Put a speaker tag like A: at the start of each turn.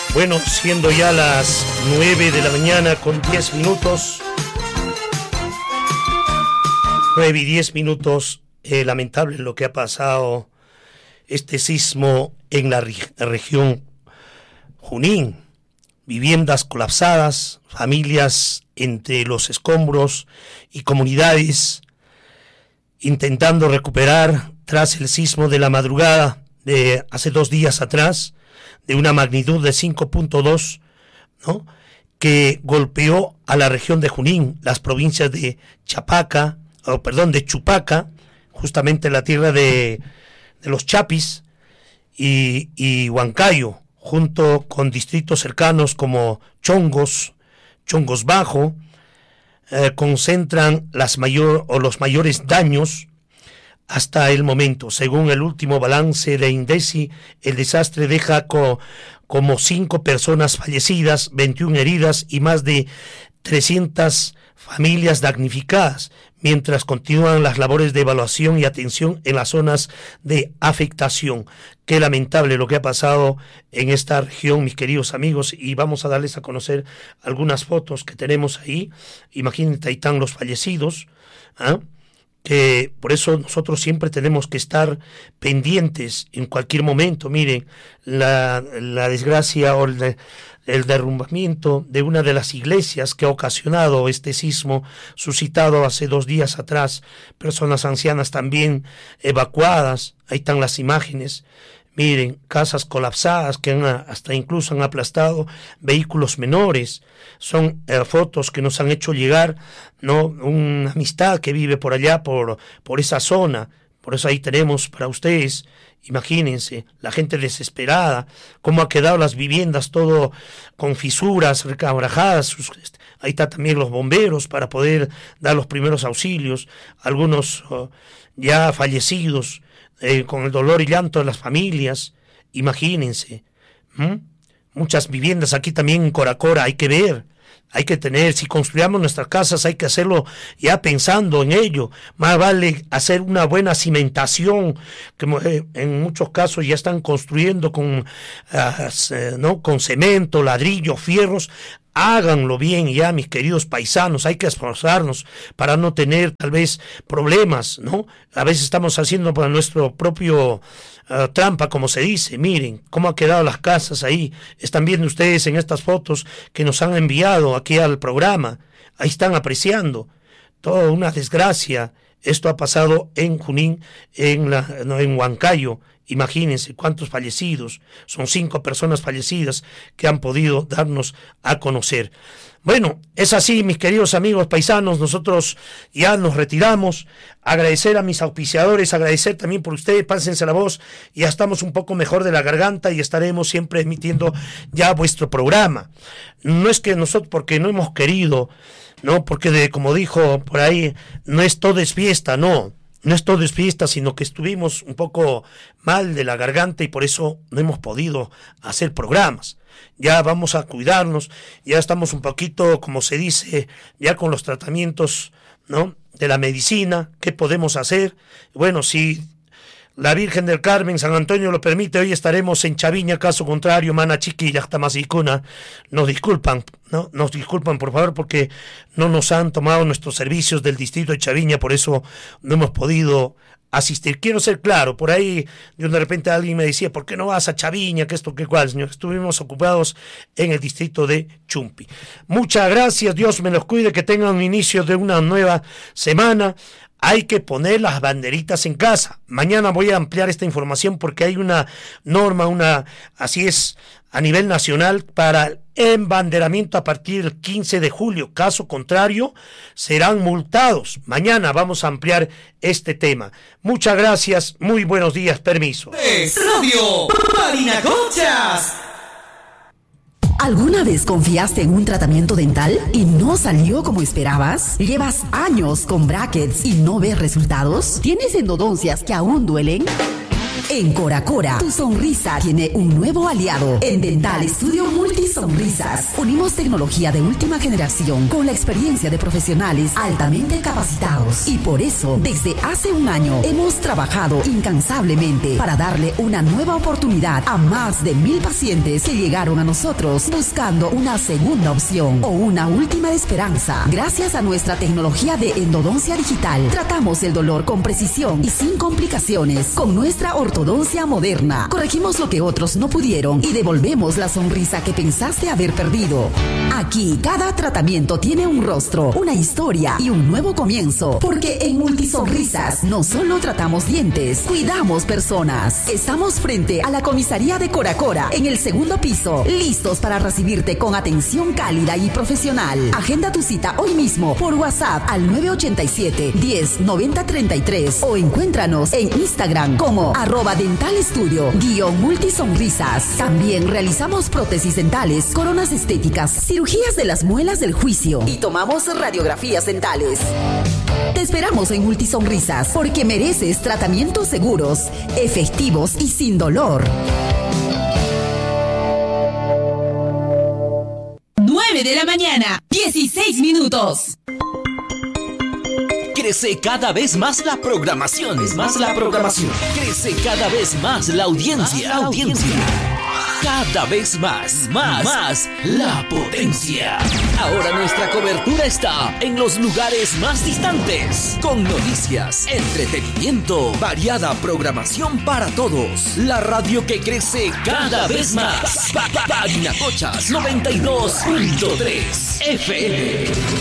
A: Bueno, siendo ya las 9 de la mañana con 10 minutos, 9 y 10 minutos, lamentable lo que ha pasado, este sismo en la región Junín, viviendas colapsadas, familias entre los escombros y comunidades intentando recuperar tras el sismo de la madrugada de hace 2 días atrás, de una magnitud de 5.2, ¿no?, que golpeó a la región de Junín, las provincias de Chupaca, justamente la tierra de los Chapis y Huancayo, junto con distritos cercanos como Chongos Bajo, concentran los mayores daños hasta el momento. Según el último balance de INDECI, el desastre deja como 5 personas fallecidas, 21 heridas y más de 300 familias damnificadas, mientras continúan las labores de evaluación y atención en las zonas de afectación. Qué lamentable lo que ha pasado en esta región, mis queridos amigos, y vamos a darles a conocer algunas fotos que tenemos ahí. Imagínate, ahí están los fallecidos, que por eso nosotros siempre tenemos que estar pendientes en cualquier momento. Miren, la desgracia o el derrumbamiento de una de las iglesias que ha ocasionado este sismo suscitado hace 2 días atrás, personas ancianas también evacuadas, ahí están las imágenes. Miren, casas colapsadas que hasta incluso han aplastado vehículos menores. Son fotos que nos han hecho llegar, ¿no?, una amistad que vive por allá, por esa zona. Por eso ahí tenemos para ustedes, imagínense, la gente desesperada, cómo ha quedado las viviendas, todo con fisuras, recabrajadas. Ahí está también los bomberos para poder dar los primeros auxilios, algunos ya fallecidos, con el dolor y llanto de las familias. Imagínense, muchas viviendas aquí también en Coracora. Hay que ver, hay que tener, si construyamos nuestras casas hay que hacerlo ya pensando en ello. Más vale hacer una buena cimentación, que en muchos casos ya están construyendo con cemento, ladrillo, fierros. Háganlo bien ya, mis queridos paisanos. Hay que esforzarnos para no tener tal vez problemas, ¿no? A veces estamos haciendo para nuestro propio trampa, como se dice. Miren cómo han quedado las casas ahí. Están viendo ustedes en estas fotos que nos han enviado aquí al programa. Ahí están apreciando. Toda una desgracia. Esto ha pasado en Junín, en Huancayo. Imagínense cuántos fallecidos. Son 5 personas fallecidas que han podido darnos a conocer. Bueno, es así, mis queridos amigos paisanos. Nosotros ya nos retiramos. Agradecer a mis auspiciadores, agradecer también por ustedes. Pásense la voz. Ya estamos un poco mejor de la garganta y estaremos siempre emitiendo ya vuestro programa. No es que nosotros, porque no hemos querido, no, porque como dijo por ahí, no es todo es fiesta, no. No es todo es fiesta, sino que estuvimos un poco mal de la garganta y por eso no hemos podido hacer programas. Ya vamos a cuidarnos, ya estamos un poquito, como se dice, ya con los tratamientos, ¿no?, de la medicina. ¿Qué podemos hacer? Bueno, si la Virgen del Carmen, San Antonio lo permite, hoy estaremos en Chaviña. Caso contrario, Mana Chiqui y Yachtamasicuna, nos disculpan, ¿no? Nos disculpan, por favor, porque no nos han tomado nuestros servicios del distrito de Chaviña, por eso no hemos podido asistir. Quiero ser claro, por ahí de repente alguien me decía, ¿por qué no vas a Chaviña? Que esto, que cual, señor. Estuvimos ocupados en el distrito de Chumpi. Muchas gracias, Dios me los cuide, que tengan un inicio de una nueva semana. Hay que poner las banderitas en casa. Mañana voy a ampliar esta información porque hay una norma, así es, a nivel nacional para el embanderamiento a partir del 15 de julio. Caso contrario, serán multados. Mañana vamos a ampliar este tema. Muchas gracias, muy buenos días, permiso.
B: Es Radio Parinacochas.
C: ¿Alguna vez confiaste en un tratamiento dental y no salió como esperabas? ¿Llevas años con brackets y no ves resultados? ¿Tienes endodoncias que aún duelen? En Cora Cora, tu sonrisa tiene un nuevo aliado. En Dental Studio Multisonrisas, unimos tecnología de última generación con la experiencia de profesionales altamente capacitados. Y por eso, desde hace un año, hemos trabajado incansablemente para darle una nueva oportunidad a más de 1,000 pacientes que llegaron a nosotros buscando una segunda opción o una última esperanza. Gracias a nuestra tecnología de endodoncia digital, tratamos el dolor con precisión y sin complicaciones. Con nuestra ortodoncia moderna, corregimos lo que otros no pudieron y devolvemos la sonrisa que pensaste haber perdido. Aquí, cada tratamiento tiene un rostro, una historia y un nuevo comienzo. Porque en Multisonrisas no solo tratamos dientes, cuidamos personas. Estamos frente a la comisaría de Cora Cora, en el segundo piso, listos para recibirte con atención cálida y profesional. Agenda tu cita hoy mismo por WhatsApp al 987 10 90 33 o encuéntranos en Instagram como @dentalstudio_multisonrisas. También realizamos prótesis dentales, coronas estéticas, cirugías de las muelas del juicio y tomamos radiografías dentales. Te esperamos en Multisonrisas porque mereces tratamientos seguros, efectivos y sin dolor.
D: 9 de la mañana, 16 minutos.
B: Crece cada vez más la programación. Crece cada vez más la audiencia. Cada vez más la potencia. Ahora nuestra cobertura está en los lugares más distantes, con noticias, entretenimiento, variada programación para todos. La radio que crece cada vez más. Parinacochas 92.3 FM.